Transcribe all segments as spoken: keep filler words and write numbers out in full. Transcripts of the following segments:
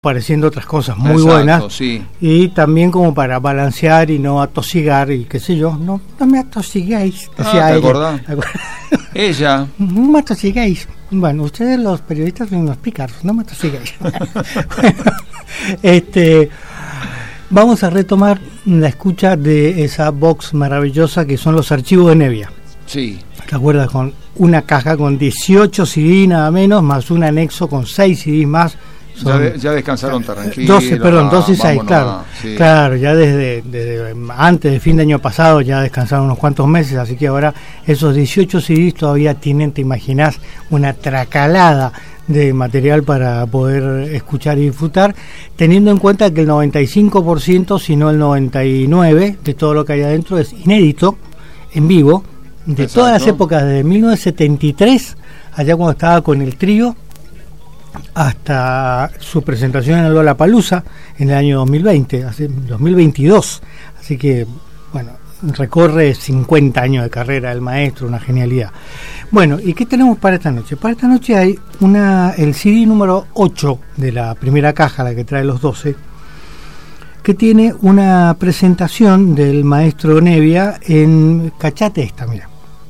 apareciendo otras cosas muy Exacto, buenas, sí. Y también como para balancear y no atosigar y qué sé yo, no, no me atosiguéis, decía Ah, ¿te ella. acordás? Ella, no me atosiguéis. Bueno, ustedes los periodistas son unos pícaros, no me atosiguéis. Bueno, este, vamos a retomar la escucha de esa box maravillosa que son los archivos de Nevia. Sí. ¿Te acuerdas? Con una caja con dieciocho C D nada menos, más un anexo con seis C D más. Ya, de, ya descansaron tranquilos. doce, perdón, doce y seis, claro. A, sí. Claro, ya desde, desde antes del fin de año pasado ya descansaron unos cuantos meses, así que ahora esos dieciocho C Ds todavía tienen, te imaginás, una tracalada de material para poder escuchar y disfrutar, teniendo en cuenta que el noventa y cinco por ciento, si no el noventa y nueve por ciento de todo lo que hay adentro es inédito, en vivo, de Exacto. Todas las épocas, desde mil novecientos setenta y tres, allá cuando estaba con el trío, hasta su presentación en el Lollapalooza en el año dos mil veinte, hace dos mil veintidós, así que bueno, recorre cincuenta años de carrera del maestro, una genialidad. Bueno, ¿y qué tenemos para esta noche? Para esta noche hay una el C D número ocho de la primera caja, la que trae los doce, que tiene una presentación del maestro Nevia en, cachate esta, mira,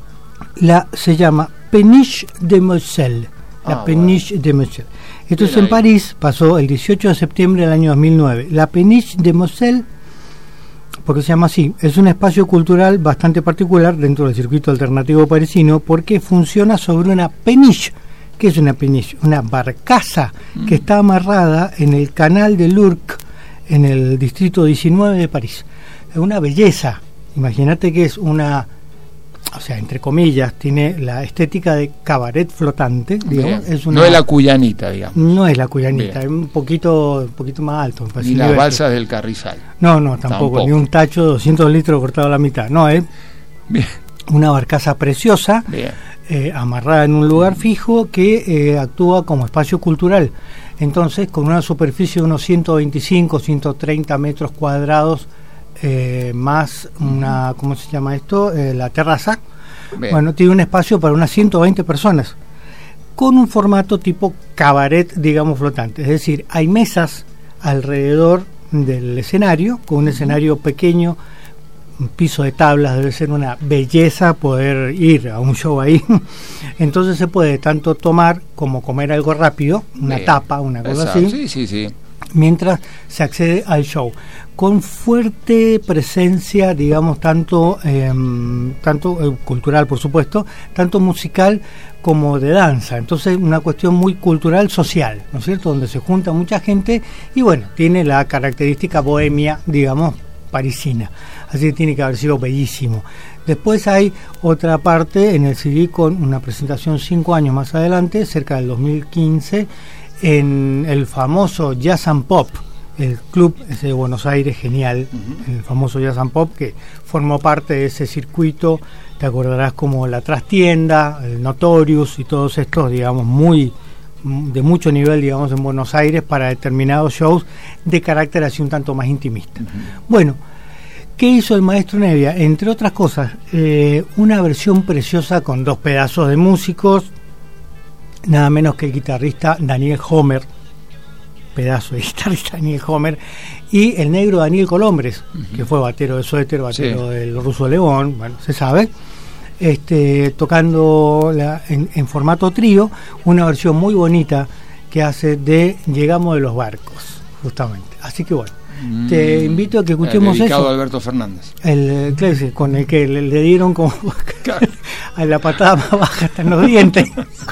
la se llama Péniche de Moselle. La Ah, Péniche bueno. de Moselle. Esto es Bien en ahí. París, pasó el dieciocho de septiembre del año dos mil nueve. La Péniche de Moselle, porque se llama así, es un espacio cultural bastante particular dentro del circuito alternativo parisino porque funciona sobre una péniche. ¿Qué es una péniche? Una barcaza mm. que está amarrada en el canal de l'Ourcq, en el distrito diecinueve de París. Es una belleza. Imagínate que es una... O sea, entre comillas, tiene la estética de cabaret flotante, digamos. Es una, no es la cuyanita, digamos. No es la cuyanita, Bien. es un poquito un poquito más alto. Ni las balsas del Carrizal. No, no, tampoco, Tampoco. ni un tacho de doscientos litros cortado a la mitad. No, es Bien. una barcaza preciosa, Bien. eh, amarrada en un lugar fijo que eh, actúa como espacio cultural. Entonces, con una superficie de unos ciento veinticinco, ciento treinta metros cuadrados, Eh, más una, ¿cómo se llama esto? Eh, la terraza. Bien. Bueno, tiene un espacio para unas ciento veinte personas, con un formato tipo cabaret, digamos, flotante. Es decir, hay mesas alrededor del escenario, con un escenario pequeño, un piso de tablas, debe ser una belleza poder ir a un show ahí. Entonces se puede tanto tomar como comer algo rápido, una Bien. tapa, una cosa Exacto. así. Sí, sí, sí. Mientras se accede al show, con fuerte presencia, digamos, tanto eh, tanto eh, cultural, por supuesto, tanto musical como de danza. Entonces, una cuestión muy cultural, social, ¿no es cierto?, donde se junta mucha gente y, bueno, tiene la característica bohemia, digamos, parisina. Así que tiene que haber sido bellísimo. Después hay otra parte en el C D con una presentación cinco años más adelante, cerca del dos mil quince, en el famoso Jazz and Pop, el club ese de Buenos Aires, genial, uh-huh. El famoso Jazz and Pop, que formó parte de ese circuito, te acordarás como la Trastienda, el Notorious y todos estos, digamos, muy de mucho nivel, digamos, en Buenos Aires para determinados shows de carácter así un tanto más intimista. Uh-huh. Bueno, ¿qué hizo el maestro Nevia? Entre otras cosas, eh, una versión preciosa con dos pedazos de músicos, nada menos que el guitarrista Daniel Homer, pedazo de guitarrista Daniel Homer, y el negro Daniel Colombres, uh-huh. que fue batero de Suéter, batero sí. del Ruso León, bueno, se sabe, este, tocando la, en, en formato trío, una versión muy bonita que hace de Llegamos de los barcos, justamente. Así que bueno, mm. te invito a que escuchemos eh, dedicado eso. a Alberto Fernández. El, el, con el que le, le dieron como a la patada más baja hasta en los dientes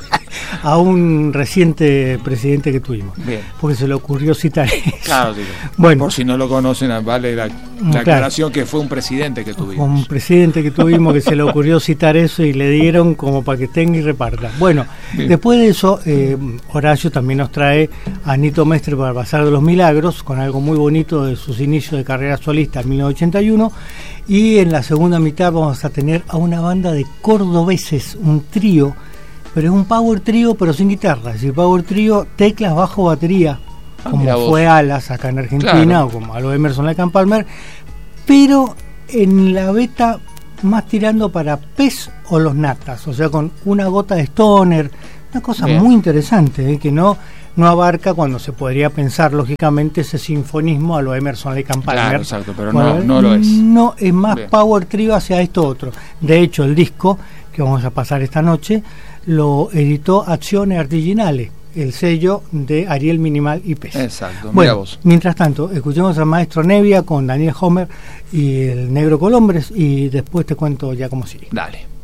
a un reciente presidente que tuvimos. Bien. Porque se le ocurrió citar eso. Claro, sí. Bueno, por si no lo conocen, vale la, la claro. aclaración que fue un presidente que tuvimos. Un presidente que tuvimos que se le ocurrió citar eso y le dieron como para que tenga y reparta. Bueno, bien. Después de eso, eh, Horacio también nos trae a Nito Mestre para el Bazar de los Milagros, con algo muy bonito de sus inicios de carrera solista en mil novecientos ochenta y uno. Y en la segunda mitad vamos a tener a una banda de cordobeses, un trío, pero es un power trío pero sin guitarra, es decir, power trío, teclas, bajo, batería, ah, como fue Alas acá en Argentina, claro. O como a lo Emerson Lake and Palmer, pero en la beta más tirando para Pez o Los Natas, o sea, con una gota de stoner, una cosa bien. Muy interesante, ¿eh? Que no no abarca cuando se podría pensar lógicamente ese sinfonismo a lo Emerson Lake and Palmer. Claro, exacto, pero bueno, no, no lo es. No, es más Bien. power trio hacia esto otro. De hecho, el disco que vamos a pasar esta noche lo editó Azione Artiginale, el sello de Ariel Minimal I P. Exacto, mira bueno, vos. Mientras tanto, escuchemos al maestro Nevia con Daniel Homer y el Negro Colombres y después te cuento ya cómo sigue. Dale.